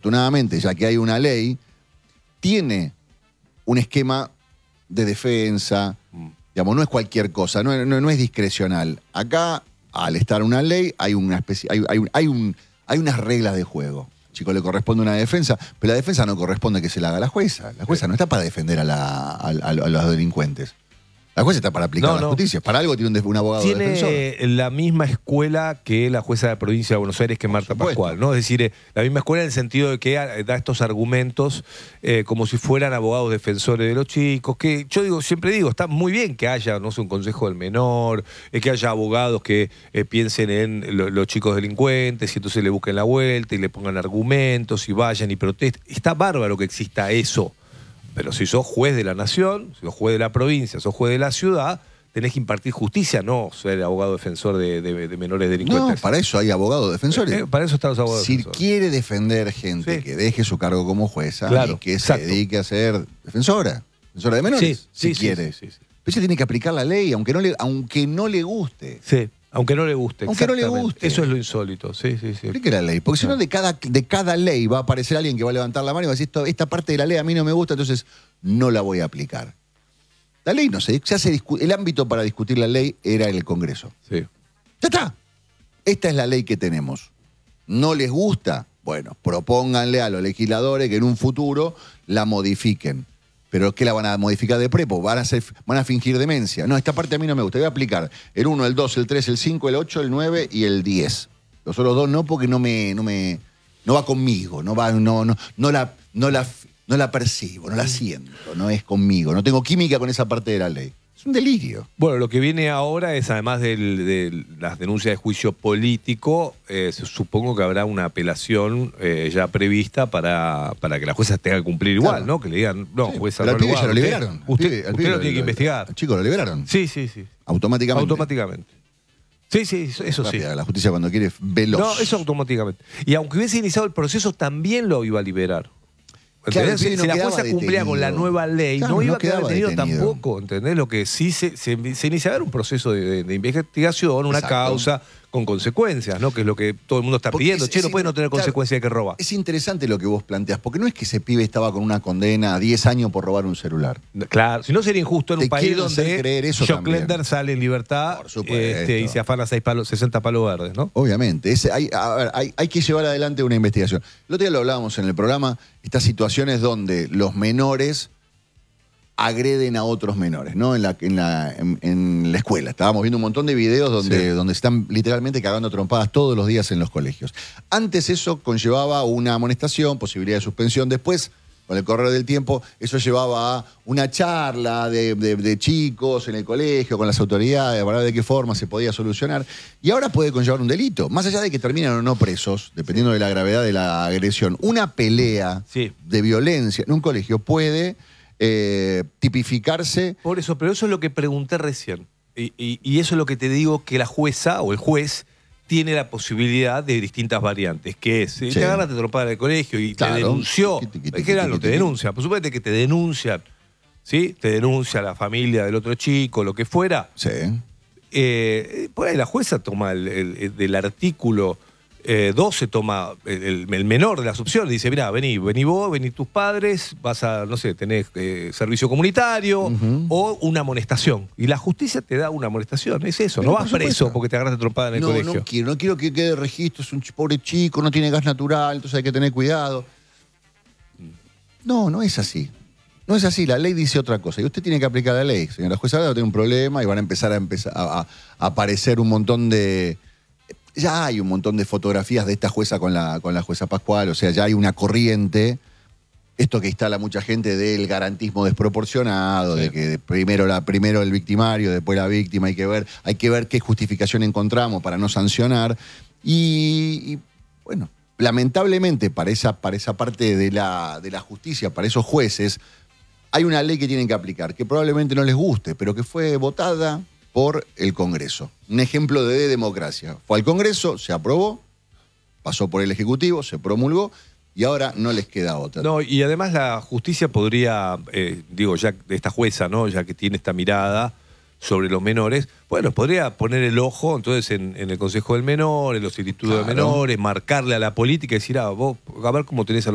afortunadamente, ya que hay una ley, tiene un esquema de defensa, digamos, no es cualquier cosa, no es discrecional. Acá, al estar una ley, hay una especie, hay unas reglas de juego. Chico, le corresponde una defensa, pero la defensa no corresponde que se la haga la jueza. La jueza no está para defender a los delincuentes. La jueza está para aplicar la justicia. Para algo tiene un abogado defensor. Tiene la misma escuela que la jueza de la provincia de Buenos Aires, que es Marta Pascual, ¿no? Es decir, la misma escuela en el sentido de que da estos argumentos como si fueran abogados defensores de los chicos, que yo siempre digo, está muy bien que haya, no sé, un consejo del menor, que haya abogados que piensen en los chicos delincuentes y entonces le busquen la vuelta y le pongan argumentos y vayan y protesten. Está bárbaro que exista eso. Pero si sos juez de la nación, si sos juez de la provincia, sos juez de la ciudad, tenés que impartir justicia, no ser abogado defensor de menores delincuentes. No, para eso hay abogados defensores. Para eso están los abogados defensores. Si quiere defender gente, que deje su cargo como jueza, claro, y que se dedique a ser defensora de menores, si quiere. Pero ella tiene que aplicar la ley, aunque no le guste. Sí. Aunque no le guste. Aunque no le guste. Eso es lo insólito. Sí. Aplique la ley. Porque si no, de cada ley va a aparecer alguien que va a levantar la mano y va a decir, esta parte de la ley a mí no me gusta, entonces no la voy a aplicar. La ley no se hace. El ámbito para discutir la ley era el Congreso. Sí. Ya está. Esta es la ley que tenemos. ¿No les gusta? Bueno, propónganle a los legisladores que en un futuro la modifiquen. ¿Pero qué la van a modificar de prepo? ¿Van a fingir demencia? No, esta parte a mí no me gusta. Voy a aplicar el 1, el 2, el 3, el 5, el 8, el 9 y el 10. Los otros dos no, porque no va conmigo. No la percibo, no la siento. No es conmigo. No tengo química con esa parte de la ley. Es un delirio. Bueno, lo que viene ahora es, además de las denuncias de juicio político, supongo que habrá una apelación ya prevista para que la jueza tenga que cumplir igual, claro, ¿no? Que le digan, no, jueza, pero no al pibe ya lo liberaron. Usted lo tiene que investigar. Al chico lo liberaron. Sí. Automáticamente. Sí, eso rápida, sí. La justicia cuando quiere veloz. No, eso automáticamente. Y aunque hubiese iniciado el proceso, también lo iba a liberar. Claro, si la jueza cumplía con la nueva ley, claro, no iba a quedar detenido tampoco, ¿entendés? Lo que sí se iniciaba era un proceso de investigación, una causa con consecuencias, ¿no? Que es lo que todo el mundo está pidiendo. No puede no tener consecuencias de que roba. Es interesante lo que vos planteás, porque no es que ese pibe estaba con una condena a 10 años por robar un celular. Claro, si no sería injusto en un país donde Jock Lender sale en libertad y se afana 60 palos verdes, ¿no? Obviamente. Hay que llevar adelante una investigación. El otro día lo hablábamos en el programa, estas situaciones donde los menores agreden a otros menores, ¿no? En la escuela. Estábamos viendo un montón de videos donde están literalmente cagando trompadas todos los días en los colegios. Antes eso conllevaba una amonestación, posibilidad de suspensión. Después, con el correr del tiempo, eso llevaba a una charla de chicos en el colegio, con las autoridades, para ver de qué forma se podía solucionar. Y ahora puede conllevar un delito. Más allá de que terminen o no presos, dependiendo de la gravedad de la agresión, una pelea de violencia en un colegio puede tipificarse. Por eso, pero eso es lo que pregunté recién. Y eso es lo que te digo, que la jueza o el juez tiene la posibilidad de distintas variantes, que es, te agarras, te trompadas en el colegio y te denunció. En general no te denuncia, por supuesto que te denuncian, ¿sí? Te denuncia la familia del otro chico, lo que fuera. Sí. Por ahí la jueza toma del artículo 12, toma el menor de las opciones, dice, mirá, vení vos, vení tus padres, vas a, no sé, tenés servicio comunitario o una amonestación. Y la justicia te da una amonestación, es eso, pero no vas preso porque te agarraste trompada en el colegio. No quiero que quede registro, es un pobre chico, no tiene gas natural, entonces hay que tener cuidado. No es así. No es así, la ley dice otra cosa. Y usted tiene que aplicar la ley, señora jueza. Ahora va a tener un problema y van a empezar a aparecer un montón de... Ya hay un montón de fotografías de esta jueza con la jueza Pascual, o sea, ya hay una corriente, esto que instala mucha gente del garantismo desproporcionado, de que primero el victimario, después la víctima, hay que ver qué justificación encontramos para no sancionar. Y bueno, lamentablemente para esa parte de la justicia, para esos jueces, hay una ley que tienen que aplicar, que probablemente no les guste, pero que fue votada por el Congreso. Un ejemplo de democracia. Fue al Congreso, se aprobó, pasó por el Ejecutivo, se promulgó y ahora no les queda otra. No, y además la justicia podría, ya esta jueza, ¿no? Ya que tiene esta mirada sobre los menores, bueno, podría poner el ojo entonces en el Consejo del Menor, en los institutos de menores, marcarle a la política y decir, vos, a ver cómo tenés a los